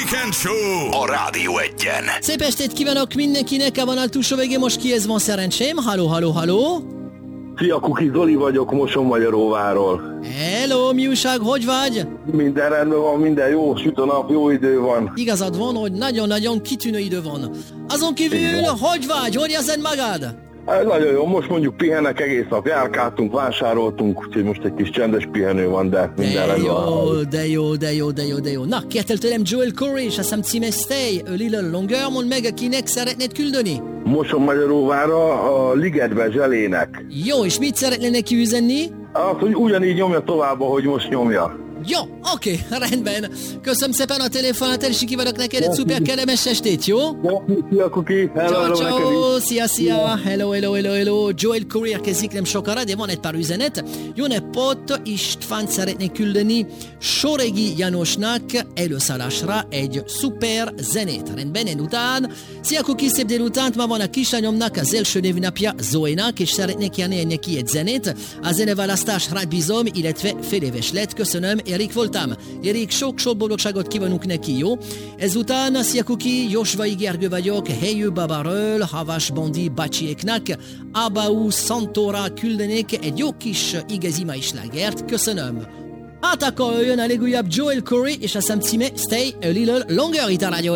Weekend Show a Rádió Egyen. Szép estét kívánok mindenkinek, a vonal túlsó végén most kihez van szerencsém? Halló, halló, halló! Szia, Kuki, Zoli vagyok, Mosonmagyaróváról. Hello, mi újság, hogy vagy? Minden rendben van, minden jó, süt a nap, jó idő van. Igazad van, hogy nagyon-nagyon kitűnő idő van. Azon kívül, hogy vagy? Hogy érzed magad? Nagyon jó, most mondjuk pihenek, egész nap járkáltunk, vásároltunk, úgyhogy most egy kis csendes pihenő van, de minden rendben van. De jó. Na, kértél tőlem Joel Corey, és azt hiszem címe Stay a Little Longer, mondd meg, akinek szeretnéd küldeni. Mosonmagyaróvára a Ligetbe Zselének. Jó, és mit szeretnél neki üzenni? Azt, hogy ugyanígy nyomja tovább, ahogy most nyomja. Jó, oké, rendben. Köszönöm szépen a telefonát, és kívánok neked egy szuper kellemes estét, jó? Szia, Kuki. Ciao, szia. Hello. Joel Corey érkezik nem sokára, de van egy pár üzenet. Jó napot, Istvánt szeretnék küldeni Soregi Jánosnak előszállásra egy szuper zenét. Rendben, után. Szia, Kuki, szép délutánt, ma van a kislányomnak az első névnapja Zoénak, és szeretnék járni neki egy zenét. A zeneválasztás rád bízom, illetve fél éves lett. Köszönöm, Erik voltam. Erik, sok boldogságot kívánunk neki, jó? Ezután, szia Kuki, Jósvai Gergő vagyok, Helyő Babaről, Havas Bondi bácsiéknak, Abau Santora küldenék egy jó kis igazi mai slágert. Köszönöm. Hát akkor jön a legújabb Joel Corey, és a szám címe Stay a Little Longer itt a Rádió